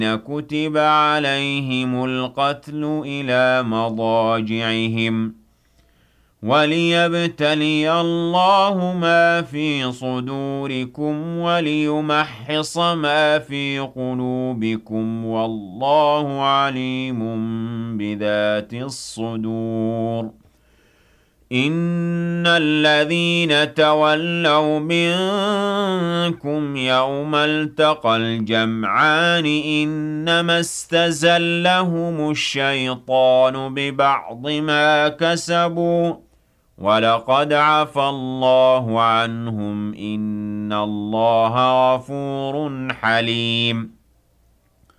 كُتِبَ عَلَيْهِمُ الْقَتْلُ إِلَىٰ مَضَاجِعِهِمْ وَلِيَبْتَلِيَ اللَّهُ مَا فِي صُدُورِكُمْ وَلِيُمَحِّصَ مَا فِي قُلُوبِكُمْ ۗ وَاللَّهُ عَلِيمٌ بِذَاتِ الصُّدُورِ إِنَّ الَّذِينَ تَوَلَّوْا مِنكُمْ يَوْمَ الْتَقَى الْجَمْعَانِ إِنَّمَا اسْتَزَلَّهُمُ الشَّيْطَانُ بِبَعْضِ مَا كَسَبُوا ۖ وَلَقَدْ عَفَا اللَّهُ عَنْهُمْ ۗ إِنَّ اللَّهَ غَفُورٌ حَلِيمٌ